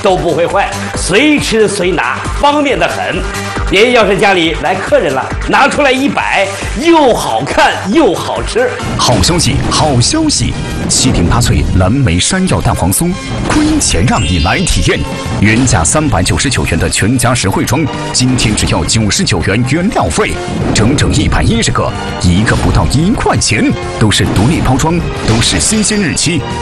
都不会坏，随吃随拿，方便得很。您要是家里来客人了，拿出来一摆，又好看又好吃。 好消息，好消息！7.8岁蓝莓山药蛋黄酥，亏钱让你来体验。原价399元的全家实惠装，今天只要99元原料费，整整110个，一个不到1块钱，都是独立包装，都是新鲜日期。